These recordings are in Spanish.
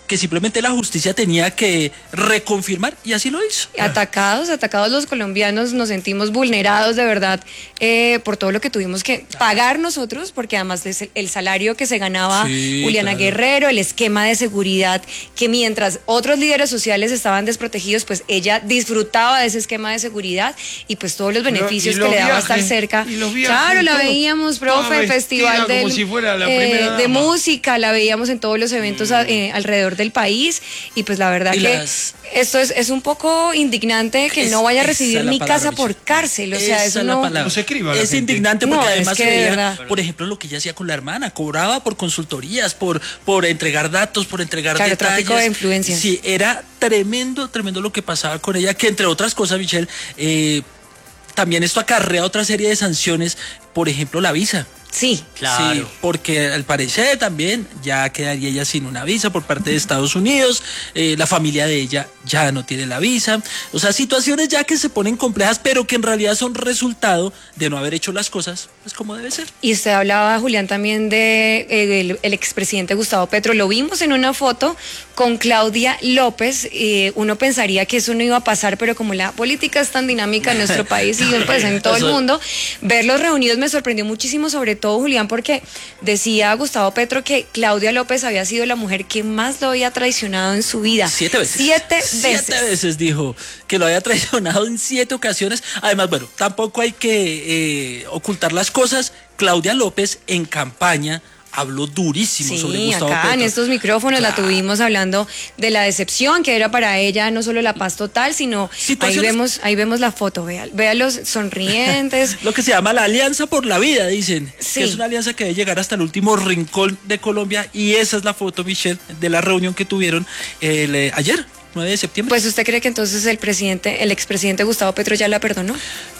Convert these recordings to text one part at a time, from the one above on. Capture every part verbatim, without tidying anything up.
que simplemente la justicia tenía que reconfirmar y así lo hizo. Atacados, atacados los colombianos, nos sentimos vulnerados de verdad eh, por todo lo que tuvimos que pagar nosotros, porque además es el salario que se ganaba sí, Juliana claro. Guerrero, el esquema de seguridad, que mientras otros líderes sociales estaban desprotegidos, pues ella disfrutaba de ese esquema de seguridad y pues todos los beneficios Pero, que le daba estar cerca. Claro, la veíamos, profe, festival del, si fuera la eh, de música, la veíamos en todos los eventos mm. eh, alrededor del país y pues la verdad y que las... esto es, es un poco indignante que es, no vaya a recibir ni casa por cárcel, o sea, eso no, no se escriba. Es gente. indignante porque no, además es que se veía, por ejemplo, lo que ella hacía con la hermana, cobraba por consultorías, por, por entregar datos, por entregar claro, detalles. Tráfico de influencias. Sí, era tremendo, tremendo lo que pasaba con ella, que entre otras cosas, Michelle, eh, también esto acarrea otra serie de sanciones, por ejemplo, la visa. Sí, claro. Sí, porque al parecer también ya quedaría ella sin una visa por parte de Estados Unidos, eh, la familia de ella ya no tiene la visa, o sea, situaciones ya que se ponen complejas, pero que en realidad son resultado de no haber hecho las cosas pues como debe ser. Y usted hablaba, Julián, también de eh, el, el expresidente Gustavo Petro, lo vimos en una foto con Claudia López, eh, uno pensaría que eso no iba a pasar, pero como la política es tan dinámica en nuestro país y pues en todo el mundo, verlos reunidos me sorprendió muchísimo, sobre todo, Julián, porque decía Gustavo Petro que Claudia López había sido la mujer que más lo había traicionado en su vida. Siete veces. Siete veces. Siete veces dijo que lo había traicionado en siete ocasiones. Además, bueno, tampoco hay que eh, ocultar las cosas. Claudia López en campaña habló durísimo sí, sobre Gustavo acá Petro. En estos micrófonos claro. La tuvimos hablando de la decepción que era para ella, no solo la paz total, sino ahí vemos, ahí vemos la foto, vea, véalos sonrientes. Lo que se llama la alianza por la vida, dicen, sí. que es una alianza que debe llegar hasta el último rincón de Colombia, y esa es la foto, Michelle, de la reunión que tuvieron el, eh, ayer, nueve de septiembre. Pues usted cree que entonces el presidente, el expresidente Gustavo Petro ya la perdonó.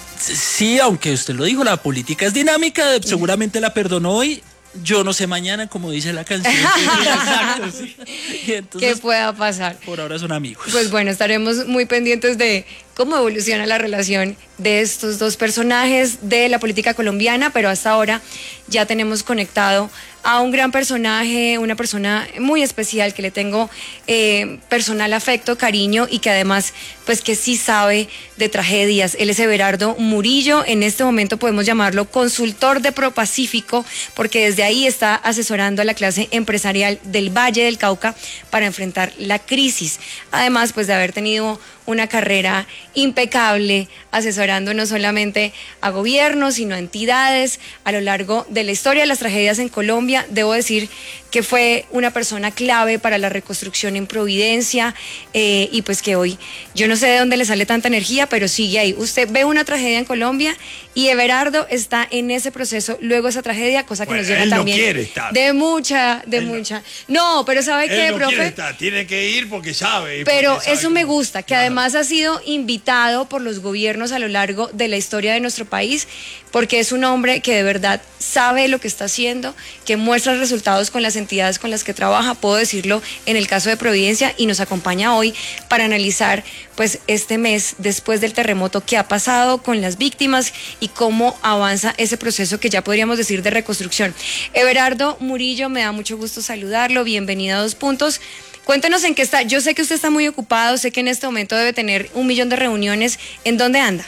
Sí, aunque usted lo dijo, la política es dinámica, seguramente la perdonó hoy. Yo no sé mañana, como dice la canción. Exacto, sí. Y entonces, ¿qué pueda pasar? Por ahora son amigos. Pues bueno, estaremos muy pendientes de cómo evoluciona la relación de estos dos personajes de la política colombiana, pero hasta ahora ya tenemos conectado a un gran personaje, una persona muy especial que le tengo eh, personal afecto, cariño y que además pues que sí sabe de tragedias. Él es Everardo Murillo, en este momento podemos llamarlo consultor de ProPacífico porque desde ahí está asesorando a la clase empresarial del Valle del Cauca para enfrentar la crisis. Además pues de haber tenido una carrera impecable, asesorando no solamente a gobiernos, sino a entidades a lo largo de la historia de las tragedias en Colombia. Debo decir que fue una persona clave para la reconstrucción en Providencia eh, y pues que hoy, yo no sé de dónde le sale tanta energía, pero sigue ahí. Usted ve una tragedia en Colombia y Everardo está en ese proceso, luego esa tragedia, cosa que bueno, nos llena él también no quiere estar. de mucha, de él mucha. No, no pero ¿sabe él qué, no profe? Quiere estar. Tiene que ir porque sabe. Pero porque sabe eso que... me gusta, que claro. además ha sido invitado por los gobiernos a lo largo de la historia de nuestro país, porque es un hombre que de verdad sabe lo que está haciendo, que muestra resultados con las entidades con las que trabaja, puedo decirlo en el caso de Providencia, y nos acompaña hoy para analizar pues este mes después del terremoto qué ha pasado con las víctimas y cómo avanza ese proceso que ya podríamos decir de reconstrucción. Everardo Murillo, me da mucho gusto saludarlo, bienvenido a Dos Puntos. Cuéntenos en qué está, yo sé que usted está muy ocupado, sé que en este momento debe tener un millón de reuniones, ¿en dónde anda?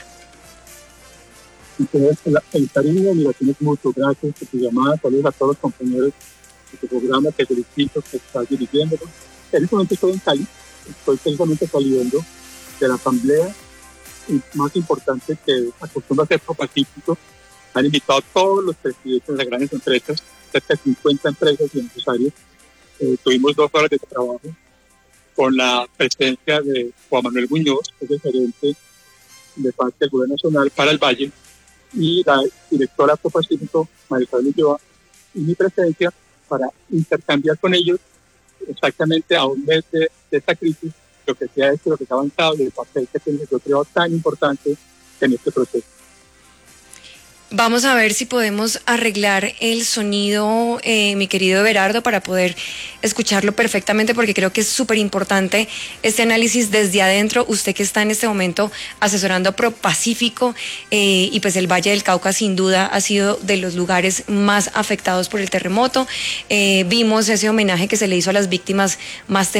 Entonces, el, el cariño de admiración es mucho, gracias por tu llamada, saludos a todos los compañeros de tu programa, que felicito que estás dirigiéndolo. En este momento estoy en Cali, estoy precisamente saliendo de la asamblea y más importante que acostumbra ser ProPacífico. Han invitado a todos los presidentes de las grandes empresas, cerca de cincuenta empresas y empresarios. Eh, tuvimos dos horas de trabajo con la presencia de Juan Manuel Muñoz, que es el gerente de parte del Gobierno Nacional para el Valle, y la directora ProPacífico, María Isabel Ulloa, y mi presencia para intercambiar con ellos exactamente a un mes de, de esta crisis lo que se ha hecho, lo que se ha avanzado y el papel que tiene, yo creo, tan importante en este proceso. Vamos a ver si podemos arreglar el sonido, eh, mi querido Everardo, para poder escucharlo perfectamente, porque creo que es súper importante este análisis desde adentro. Usted que está en este momento asesorando a ProPacífico eh, y pues el Valle del Cauca sin duda ha sido de los lugares más afectados por el terremoto. Eh, vimos ese homenaje que se le hizo a las víctimas más